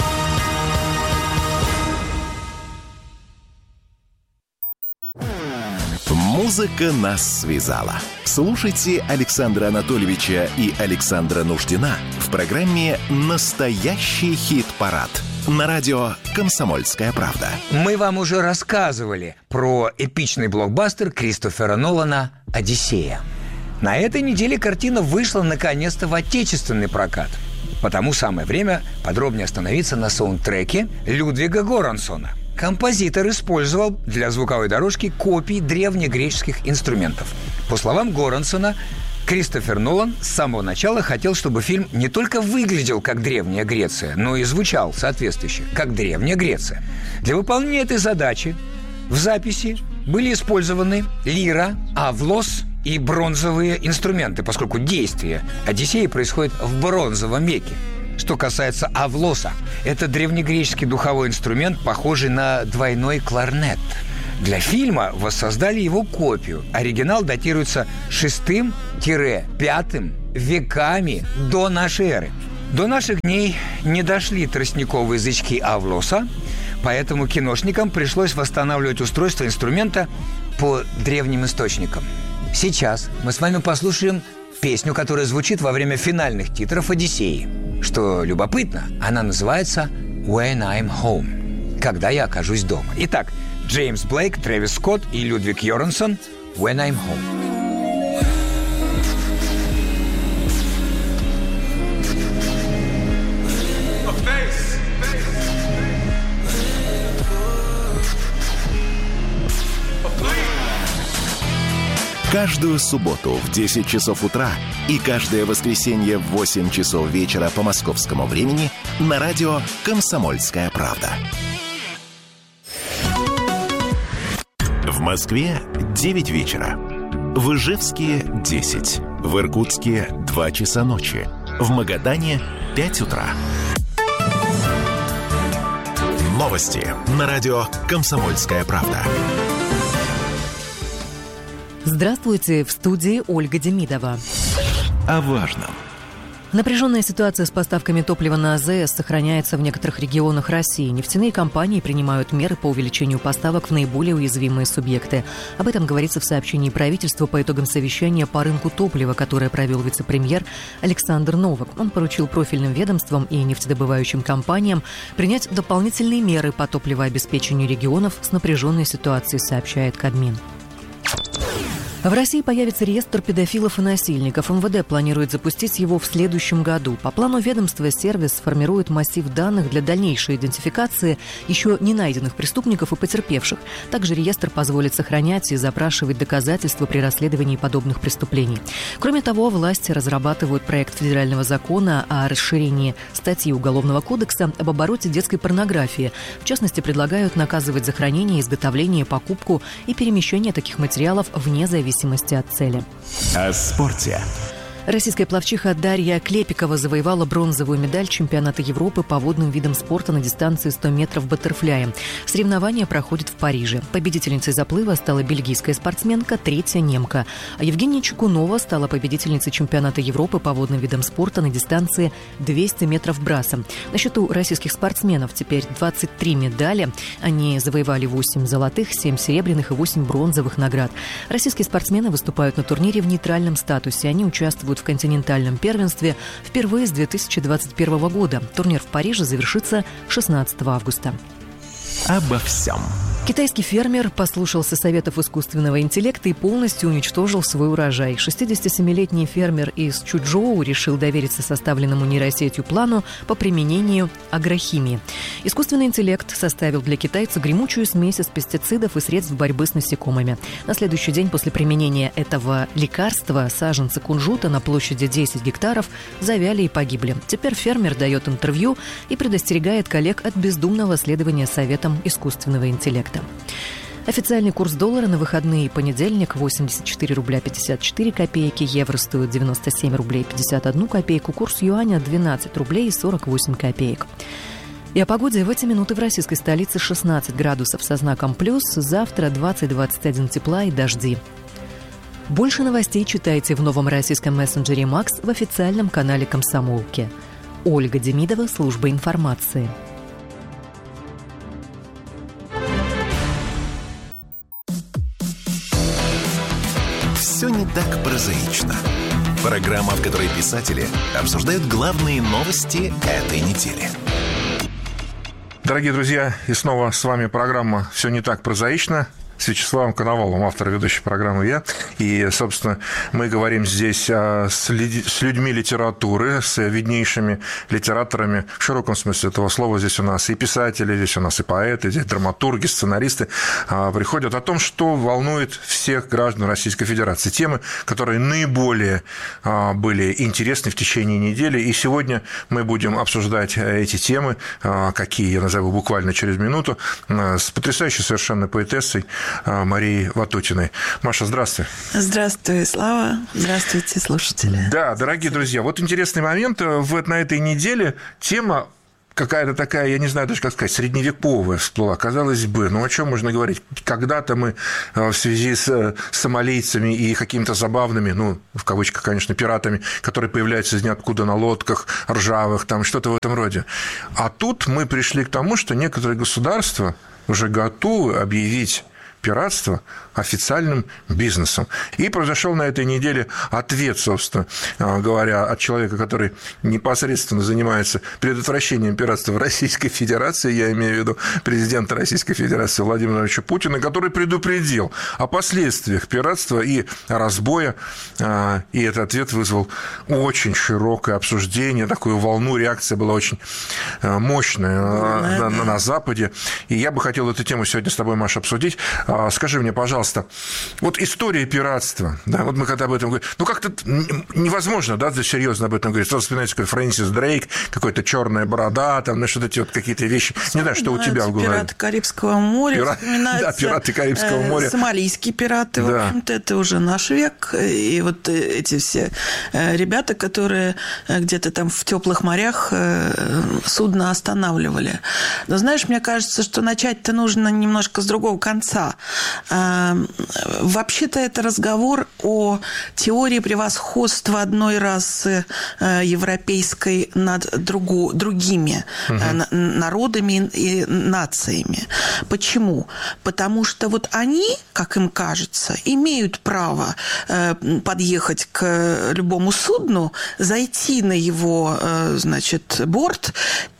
Музыка нас связала. Слушайте Александра Анатольевича и Александра Нуждина в программе «Настоящий хит-парад» на радио «Комсомольская правда». Мы вам уже рассказывали про эпичный блокбастер Кристофера Нолана «Одиссея». На этой неделе картина вышла наконец-то в отечественный прокат. Потому самое время подробнее остановиться на саундтреке Людвига Горансона. Композитор использовал для звуковой дорожки копии древнегреческих инструментов. По словам Горансона, Кристофер Нолан с самого начала хотел, чтобы фильм не только выглядел как Древняя Греция, но и звучал соответствующе, как Древняя Греция. Для выполнения этой задачи в записи были использованы лира, авлос и бронзовые инструменты, поскольку действие Одиссеи происходит в бронзовом веке. Что касается авлоса, это древнегреческий духовой инструмент, похожий на двойной кларнет. Для фильма воссоздали его копию. Оригинал датируется шестым-пятым веками до нашей эры. До наших дней не дошли тростниковые язычки авлоса, поэтому киношникам пришлось восстанавливать устройство инструмента по древним источникам. Сейчас мы с вами послушаем песню, которая звучит во время финальных титров «Одиссеи». Что любопытно, она называется «When I'm Home» – «Когда я окажусь дома». Итак, Джеймс Блейк, Трэвис Скотт и Людвиг Йорансон «When I'm Home». Каждую субботу в десять часов утра и каждое воскресенье в восемь часов вечера по московскому времени на радио «Комсомольская правда». В Москве девять вечера. В Ижевске десять. В Иркутске два часа ночи. В Магадане пять утра. Новости на радио «Комсомольская правда». Здравствуйте, в студии Ольга Демидова. О важном. Напряженная ситуация с поставками топлива на АЗС сохраняется в некоторых регионах России. Нефтяные компании принимают меры по увеличению поставок в наиболее уязвимые субъекты. Об этом говорится в сообщении правительства по итогам совещания по рынку топлива, которое провел вице-премьер Александр Новак. Он поручил профильным ведомствам и нефтедобывающим компаниям принять дополнительные меры по топливообеспечению регионов с напряженной ситуацией, сообщает Кабмин. В России появится реестр педофилов и насильников. МВД планирует запустить его в следующем году. По плану ведомства сервис сформирует массив данных для дальнейшей идентификации еще не найденных преступников и потерпевших. Также реестр позволит сохранять и запрашивать доказательства при расследовании подобных преступлений. Кроме того, власти разрабатывают проект федерального закона о расширении статьи Уголовного кодекса об обороте детской порнографии. В частности, предлагают наказывать за хранение, изготовление, покупку и перемещение таких материалов вне зависимости В зависимости от цели. О спорте. Российская пловчиха Дарья Клепикова завоевала бронзовую медаль чемпионата Европы по водным видам спорта на дистанции сто метров баттерфляя. Соревнования проходят в Париже. Победительницей заплыва стала бельгийская спортсменка, третья немка. А Евгения Чекунова стала победительницей чемпионата Европы по водным видам спорта на дистанции двести метров браса. На счету российских спортсменов теперь двадцать три медали. Они завоевали восемь золотых, семь серебряных и восемь бронзовых наград. Российские спортсмены выступают на турнире в нейтральном статусе. Они участвуют в континентальном первенстве впервые с две тысячи двадцать первого года. Турнир в Париже завершится шестнадцатого августа. Обо всем. Китайский фермер послушался советов искусственного интеллекта и полностью уничтожил свой урожай. шестидесятисемилетний фермер из Чучжоу решил довериться составленному нейросетью плану по применению агрохимии. Искусственный интеллект составил для китайца гремучую смесь из пестицидов и средств борьбы с насекомыми. На следующий день после применения этого лекарства саженцы кунжута на площади десять гектаров завяли и погибли. Теперь фермер дает интервью и предостерегает коллег от бездумного следования советам искусственного интеллекта. Официальный курс доллара на выходные и понедельник восемьдесят четыре рубля пятьдесят четыре копейки, евро стоит девяносто семь рублей пятьдесят одну копейку, курс юаня двенадцать рублей сорок восемь копеек. И о погоде в эти минуты в российской столице шестнадцать градусов со знаком плюс, завтра двадцать-двадцать один тепла и дожди. Больше новостей читайте в новом российском мессенджере «Макс» в официальном канале «Комсомолки». Ольга Демидова, служба информации. Все не так прозаично. Программа, в которой писатели обсуждают главные новости этой недели. Дорогие друзья, и снова с вами программа «Все не так прозаично». С Вячеславом Коноваловым, автор и ведущей программы я. И, собственно, мы говорим здесь с людьми литературы, с виднейшими литераторами в широком смысле этого слова. Здесь у нас и писатели, здесь у нас и поэты, здесь драматурги, сценаристы приходят о том, что волнует всех граждан Российской Федерации. Темы, которые наиболее были интересны в течение недели. И сегодня мы будем обсуждать эти темы, какие я назову буквально через минуту, с потрясающей совершенно поэтессой Марией Ватутиной. Маша, здравствуй. Здравствуй, Слава. Здравствуйте, слушатели. Да, дорогие друзья, вот интересный момент. Вот на этой неделе тема какая-то такая, я не знаю даже, как сказать, средневековая всплыла. Казалось бы, ну о чем можно говорить? Когда-то мы в связи с сомалийцами и какими-то забавными, ну, в кавычках, конечно, пиратами, которые появляются из ниоткуда на лодках ржавых, там что-то в этом роде. А тут мы пришли к тому, что некоторые государства уже готовы объявить пиратство официальным бизнесом. И произошел на этой неделе ответ, собственно говоря, от человека, который непосредственно занимается предотвращением пиратства в Российской Федерации, я имею в виду президента Российской Федерации Владимира Владимировича Путина, который предупредил о последствиях пиратства и разбоя. И этот ответ вызвал очень широкое обсуждение, такую волну, реакция была очень мощная на, на, на Западе. И я бы хотел эту тему сегодня с тобой, Маша, обсудить. Скажи мне, пожалуйста, вот история пиратства, да, вот мы когда об этом говорим, ну, как-то невозможно, да, серьезно об этом говорить. Сразу вспоминается какой Фрэнсис Дрейк, какой-то черная борода, там, ну, что-то эти вот какие-то вещи. Не знаю, что у тебя в голове. Пираты Карибского моря, Пира... Да, пираты Карибского моря. Сомалийские пираты, да. В общем-то, это уже наш век. И вот эти все ребята, которые где-то там в теплых морях судно останавливали. Но, знаешь, мне кажется, что начать-то нужно немножко с другого конца. Вообще-то это разговор о теории превосходства одной расы европейской над другу, другими угу. народами и нациями. Почему? Потому что вот они, как им кажется, имеют право подъехать к любому судну, зайти на его, значит, борт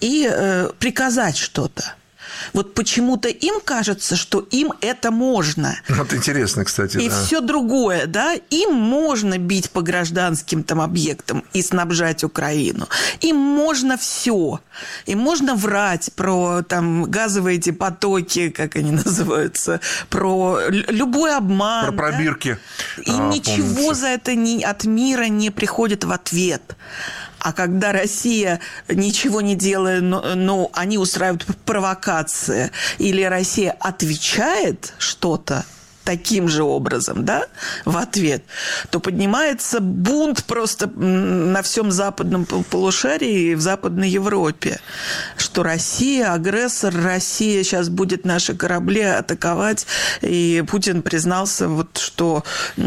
и приказать что-то. Вот почему-то им кажется, что им это можно. Вот интересно, кстати. И да. Все другое, да, им можно бить по гражданским там объектам и снабжать Украину. Им можно все. Им можно врать про там газовые эти потоки, как они называются, про любой обман. Про пробирки. Да? И а, ничего помните. За это не, от мира не приходит в ответ. А когда Россия, ничего не делая, но, но они устраивают провокации, или Россия отвечает что-то таким же образом, да, в ответ, то поднимается бунт просто на всем западном полушарии и в Западной Европе, что Россия агрессор, Россия сейчас будет наши корабли атаковать, и Путин признался, вот, что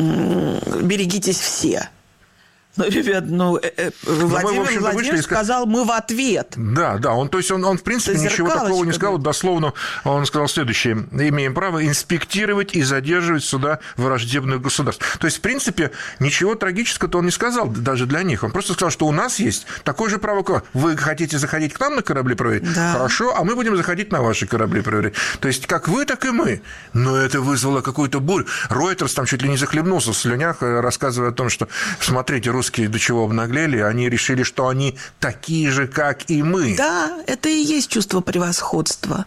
берегитесь все. Ну, ребят, ну, э, э, Владимир мы, Владимирович из... сказал, мы в ответ. Да, да, он, то есть он, он в принципе, это ничего такого не сказал. Дословно он сказал следующее. Имеем право инспектировать и задерживать суда враждебных государств. То есть, в принципе, ничего трагического-то он не сказал даже для них. Он просто сказал, что у нас есть такое же право. Вы хотите заходить к нам на корабли проверять? Да. Хорошо, а мы будем заходить на ваши корабли проверять. То есть, как вы, так и мы. Но это вызвало какую-то бурю. Ройтерс там чуть ли не захлебнулся в слюнях, рассказывая о том, что, смотрите, русские Русские до чего обнаглели, они решили, что они такие же, как и мы. Да, это и есть чувство превосходства.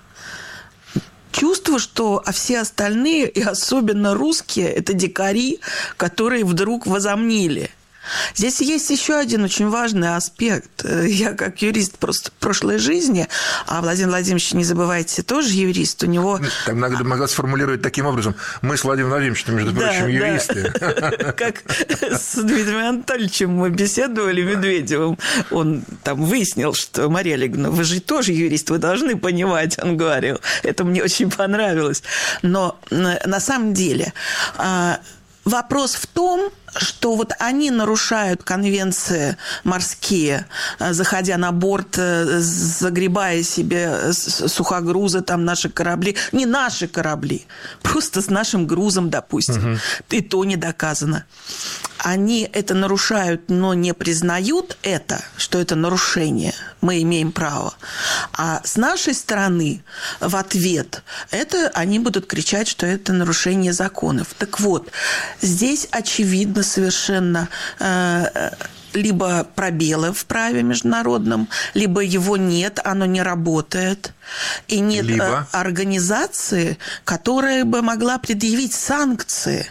Чувство, что а все остальные, и особенно русские, это дикари, которые вдруг возомнили. Здесь есть еще один очень важный аспект. Я как юрист просто в прошлой жизни, а Владимир Владимирович, не забывайте, тоже юрист, у него... Там надо могла сформулировать таким образом. Мы с Владимиром Владимировичем, между прочим, да, юристы. Да. Как с Дмитрием Анатольевичем мы беседовали, Медведевым. Он там выяснил, что Мария Олеговна, вы же тоже юрист, вы должны понимать, он говорил. Это мне очень понравилось. Но на самом деле... вопрос в том, что вот они нарушают конвенции морские, заходя на борт, загребая себе сухогрузы, там наши корабли. Не наши корабли, просто с нашим грузом, допустим. Угу. И то не доказано. Они это нарушают, но не признают это, что это нарушение. Мы имеем право. А с нашей стороны в ответ это они будут кричать, что это нарушение законов. Так вот, здесь очевидно совершенно э, либо пробелы в праве международном, либо его нет, оно не работает. И нет либо... организации, которая бы могла предъявить санкции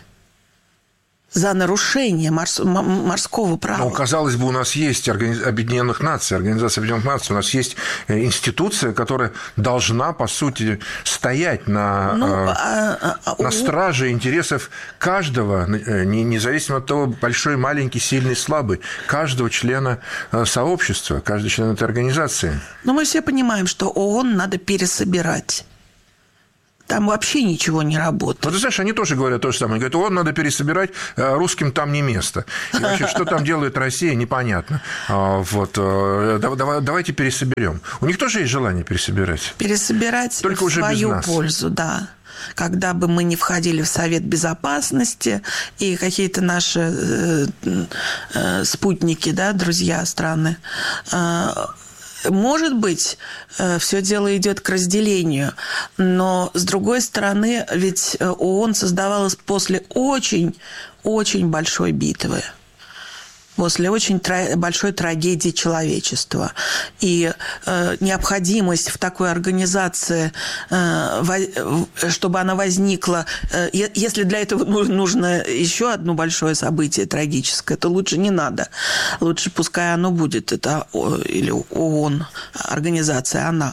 за нарушение морс- морского права. Ну, казалось бы, у нас есть Организ... Объединенных Наций, Организация Объединенных Наций, у нас есть институция, которая должна, по сути, стоять на, ну, э, а, а, на страже интересов каждого, независимо от того, большой, маленький, сильный, слабый, каждого члена сообщества, каждого члена этой организации. Но мы все понимаем, что ООН надо пересобирать. Там вообще ничего не работает. Ну, ты знаешь, они тоже говорят то же самое. Говорят, ООН надо пересобирать, русским там не место. И вообще, что там делает Россия, непонятно. Вот. Давайте пересоберем. У них тоже есть желание пересобирать. Пересобирать только в уже свою без нас. Пользу, да. Когда бы мы не входили в Совет Безопасности, и какие-то наши э, э, спутники, да, друзья страны, э, может быть, все дело идет к разделению, но, с другой стороны, ведь ООН создавалась после очень-очень большой битвы, после очень тра- большой трагедии человечества. И э, необходимость в такой организации, э, во- чтобы она возникла, э, если для этого нужно еще одно большое событие трагическое, то лучше не надо. Лучше пускай оно будет, это или ООН, организация, она.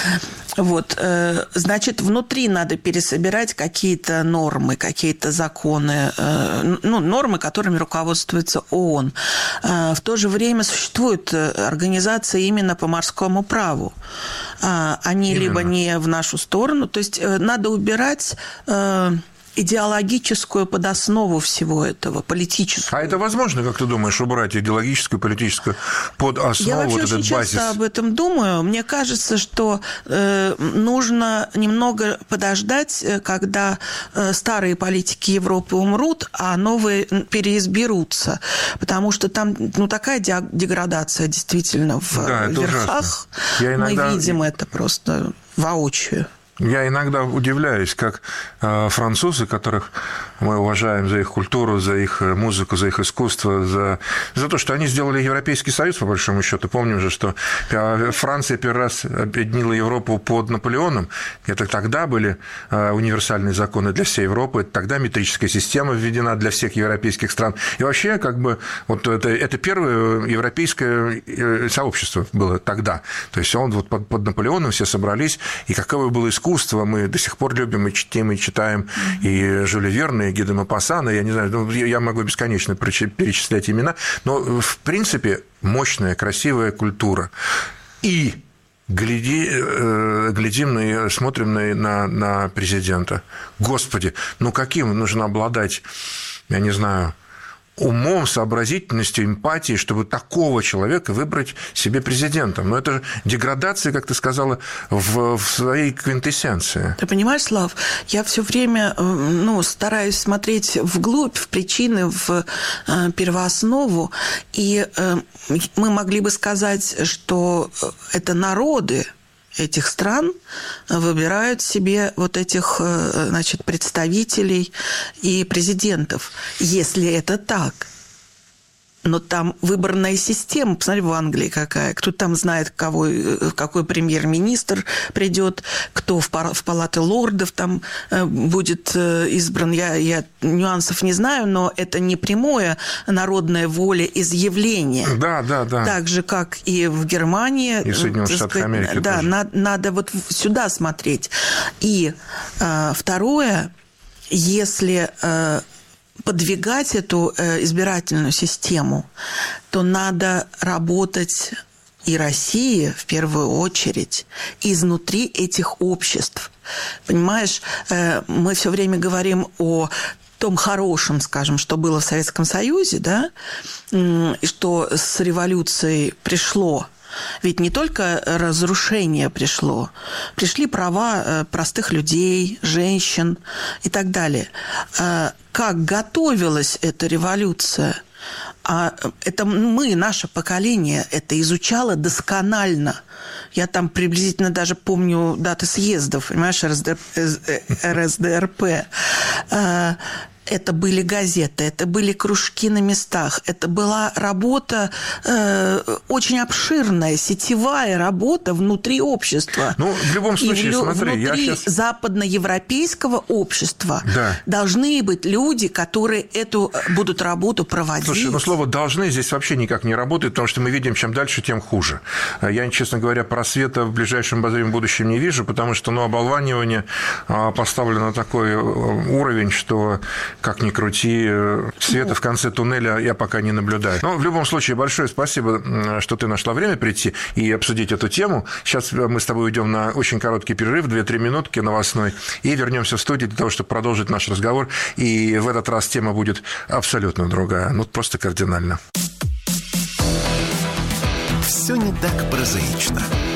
Вот, э, значит, внутри надо пересобирать какие-то нормы, какие-то законы, э, ну, нормы, которыми руководствуется ООН. В то же время существуют организации именно по морскому праву. Они именно. Либо не в нашу сторону, то есть надо убирать идеологическую подоснову всего этого, политическую. А это возможно, как ты думаешь, убрать идеологическую, политическую подоснову, Я вообще вот очень этот часто базис? об этом думаю. Мне кажется, что э, нужно немного подождать, когда э, старые политики Европы умрут, а новые переизберутся. Потому что там ну, такая деградация действительно в да, верхах. Я иногда... Мы видим это просто воочию. Я иногда удивляюсь, как французы, которых мы уважаем за их культуру, за их музыку, за их искусство, за, за то, что они сделали Европейский Союз, по большому счету. Помним же, что Франция первый раз объединила Европу под Наполеоном. Это тогда были универсальные законы для всей Европы, тогда метрическая система введена для всех европейских стран. И вообще, как бы, вот это, это первое европейское сообщество было тогда. То есть он вот под, под Наполеоном все собрались, и какое было искусство. Искусство мы до сих пор любим и чтим, и читаем и Жюля Верна, и Гида Мопассана, я не знаю, ну, я могу бесконечно перечислять имена, но, в принципе, мощная, красивая культура. И гляди, глядим и смотрим на, на президента. Господи, ну каким нужно обладать, я не знаю, умом, сообразительностью, эмпатией, чтобы такого человека выбрать себе президентом. Но это же деградация, как ты сказала, в, в своей квинтэссенции. Ты понимаешь, Слав, я все время ну, стараюсь смотреть вглубь, в причины, в э, первооснову, и э, мы могли бы сказать, что это народы этих стран выбирают себе вот этих, значит, представителей и президентов, если это так. Но там выборная система, посмотри, в Англии какая. Кто там знает, кого, какой премьер-министр придет, кто в, в палаты лордов там будет избран. Я, я нюансов не знаю, но это не прямое народное волеизъявление. Да, да, да. Так же, как и в Германии. И в Соединенных Штатах Америки. Да, надо, надо вот сюда смотреть. И э, второе, если... Э, подвигать эту избирательную систему, то надо работать и России в первую очередь изнутри этих обществ. Понимаешь, мы все время говорим о том хорошем, скажем, что было в Советском Союзе, да, и что с революцией пришло. Ведь не только разрушение пришло, пришли права простых людей, женщин и так далее. Как готовилась эта революция? А это мы, наше поколение, это изучало досконально. Я там приблизительно даже помню даты съездов, понимаешь, эр эс дэ эр пэ. Это были газеты, это были кружки на местах, это была работа э, очень обширная, сетевая работа внутри общества. Ну, в любом случае, и в, смотри, внутри я сейчас... западноевропейского общества да. должны быть люди, которые эту будут работу проводить. Слушай, ну слово «должны» здесь вообще никак не работает, потому что мы видим, чем дальше, тем хуже. Я, честно говоря, просвета в ближайшем обозримом будущем не вижу, потому что, ну, оболванивание поставлено на такой уровень, что... Как ни крути, света в конце туннеля я пока не наблюдаю. Но в любом случае, большое спасибо, что ты нашла время прийти и обсудить эту тему. Сейчас мы с тобой уйдем на очень короткий перерыв, две-три минутки новостной, и вернемся в студию для того, чтобы продолжить наш разговор. И в этот раз тема будет абсолютно другая, ну просто кардинально. Все не так прозаично.